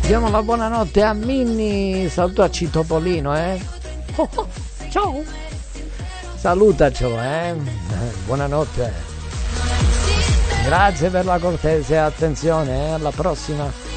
Diamo la buonanotte a Minni, salutaci Topolino, ciao, salutaci, buonanotte, grazie per la cortese attenzione, alla prossima.